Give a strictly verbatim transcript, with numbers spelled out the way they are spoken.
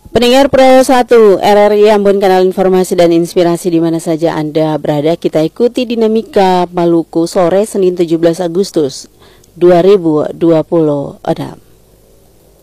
Pendengar Pro satu R R I Ambon, kanal informasi dan inspirasi di mana saja Anda berada. Kita ikuti dinamika Maluku sore Senin tujuh belas Agustus dua ribu dua puluh enam.